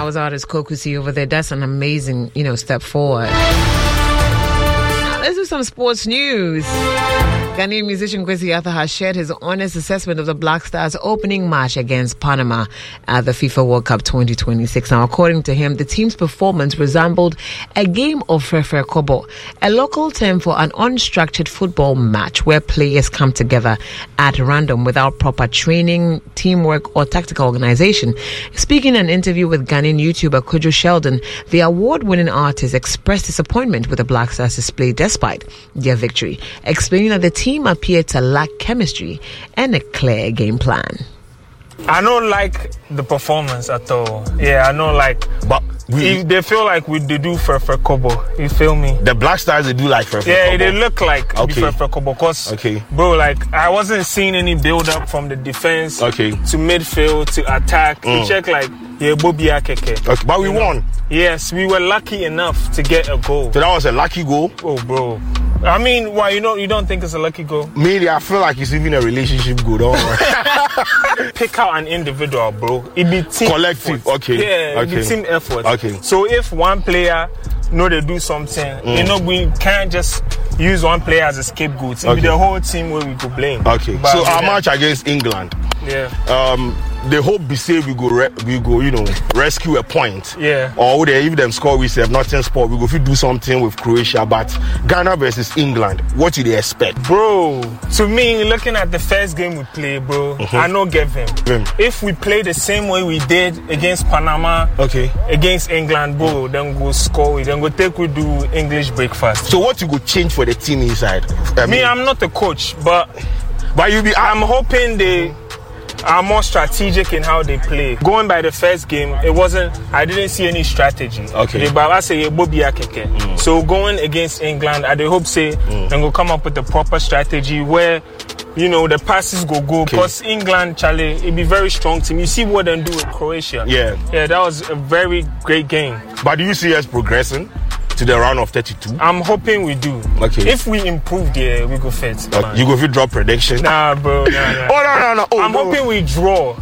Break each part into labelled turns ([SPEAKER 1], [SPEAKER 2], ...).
[SPEAKER 1] that was artist Kokusi over there. That's an amazing, step forward. Now, let's do some sports news. Ghanaian musician Kwesi Arthur has shared his honest assessment of the Black Stars' opening match against Panama at the FIFA World Cup 2026. Now, according to him, the team's performance resembled a game of Frefre Kobo, a local term for an unstructured football match where players come together at random without proper training, teamwork, or tactical organization. Speaking in an interview with Ghanaian YouTuber Kojo Sheldon, the award-winning artist expressed disappointment with the Black Stars' display despite their victory, explaining that the team appeared to lack chemistry and a clear game plan.
[SPEAKER 2] I don't like the performance at all. Yeah, I don't like. But they feel like they do Frefre Kobo. You feel me?
[SPEAKER 3] The Black Stars, they do like Frefre Kobo.
[SPEAKER 2] Yeah, they look like Frefre Kobo. Cause, bro, I wasn't seeing any build up from the defense to midfield to attack to check Bobia Keke.
[SPEAKER 3] Okay. But we won.
[SPEAKER 2] Yes, we were lucky enough to get a goal.
[SPEAKER 3] So that was a lucky goal?
[SPEAKER 2] Oh, bro. I mean, why you don't think it's a lucky goal?
[SPEAKER 3] Maybe I feel like it's even a relationship goal. Don't worry.
[SPEAKER 2] Pick out an individual, bro. It be team
[SPEAKER 3] collective.
[SPEAKER 2] Effort. Yeah, it be team effort.
[SPEAKER 3] Okay.
[SPEAKER 2] So if one player they do something, we can't just use one player as a scapegoat. It be the whole team where we go blame.
[SPEAKER 3] Okay. But so our match against England.
[SPEAKER 2] Yeah.
[SPEAKER 3] The hope be say we go rescue a point.
[SPEAKER 2] Yeah.
[SPEAKER 3] Or if them score, we say nothing sport. We go do something with Croatia, but Ghana versus England, what do they expect?
[SPEAKER 2] Bro, to me, looking at the first game we play, bro, I know give him. If we play the same way we did against Panama, against England, bro, then go score. Then go take we do English breakfast.
[SPEAKER 3] So what you go change for the team inside?
[SPEAKER 2] I'm not a coach, but I'm hoping they are more strategic in how they play. Going by the first game, I didn't see any strategy. So going against England, I hope then go come up with a proper strategy where the passes go. Because England, Charlie, it be very strong team. You see what they do with Croatia.
[SPEAKER 3] Yeah,
[SPEAKER 2] that was a very great game.
[SPEAKER 3] But do you see us progressing to the round of 32?
[SPEAKER 2] I'm hoping we do.
[SPEAKER 3] Okay.
[SPEAKER 2] If we improve there, we go fit.
[SPEAKER 3] You go fit drop prediction?
[SPEAKER 2] Nah, bro. Nah.
[SPEAKER 3] Oh, no.
[SPEAKER 2] I'm hoping we draw.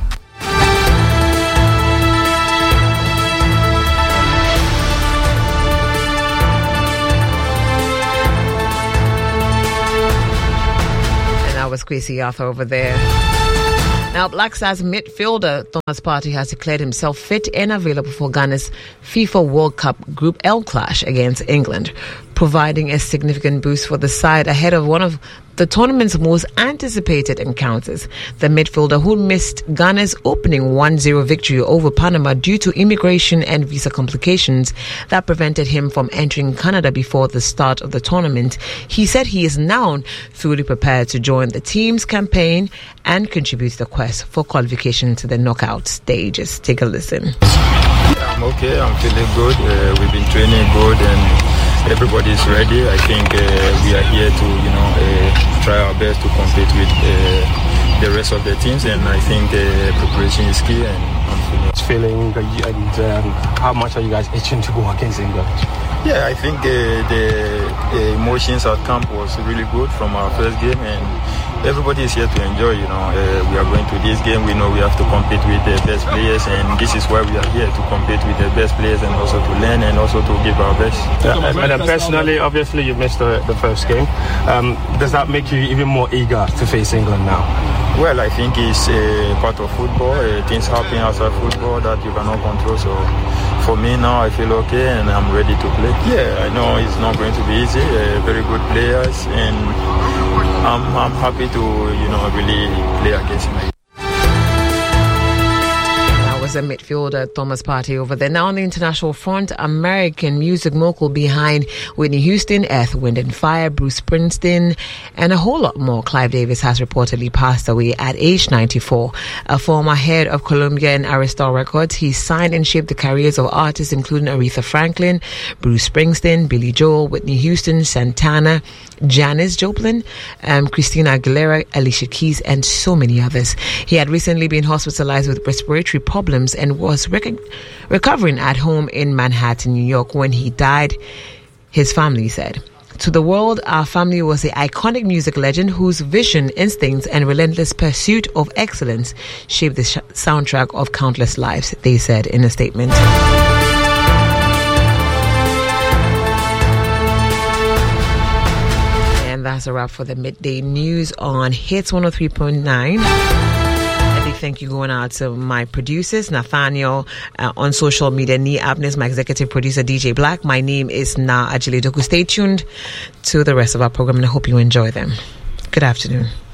[SPEAKER 1] And that was Kwesi Arthur over there. Now, Black Stars midfielder Thomas Partey has declared himself fit and available for Ghana's FIFA World Cup Group L clash against England, providing a significant boost for the side ahead of one of the tournament's most anticipated encounters. The midfielder, who missed Ghana's opening 1-0 victory over Panama due to immigration and visa complications that prevented him from entering Canada before the start of the tournament, he said he is now fully prepared to join the team's campaign and contribute to the quest for qualification to the knockout stages. Take a listen.
[SPEAKER 4] I'm okay. I'm feeling good. We've been training good and everybody's ready. I think we are here to, try our best to compete with the rest of the teams, and I think preparation is key. And I'm
[SPEAKER 5] feeling. And how much are you guys itching to go against England?
[SPEAKER 4] Yeah, I think the emotions at camp was really good from our first game, and everybody is here to enjoy. We are going to this game. We know we have to compete with the best players, and this is why we are here, to compete with the best players and also to learn and also to give our best.
[SPEAKER 5] And personally, obviously, you missed the first game. Does that make you even more eager to face England now?
[SPEAKER 4] Well, I think it's part of football. Things happen outside football that you cannot control. So for me now, I feel okay and I'm ready to play. Yeah, I know it's not going to be easy. Very good players, and I'm happy to really play against him.
[SPEAKER 1] Was a midfielder Thomas Partey over there. Now on the international front, American music mogul behind Whitney Houston, Earth, Wind and Fire, Bruce Springsteen, and a whole lot more, Clive Davis has reportedly passed away at age 94. A former head of Columbia and Arista Records, he signed and shaped the careers of artists including Aretha Franklin, Bruce Springsteen, Billy Joel, Whitney Houston, Santana, Janis Joplin, Christina Aguilera, Alicia Keys, and so many others. He had recently been hospitalized with respiratory problems and was recovering at home in Manhattan, New York when he died, his family said. To the world, our family was the iconic music legend whose vision, instincts, and relentless pursuit of excellence shaped the soundtrack of countless lives, they said in a statement. And that's a wrap for the midday news on Hits 103.9. Thank you going out to my producers, Nathaniel on social media, Nee Abnes, my executive producer, DJ Black. My name is Na Ajili Doku. Stay tuned to the rest of our program and I hope you enjoy them. Good afternoon.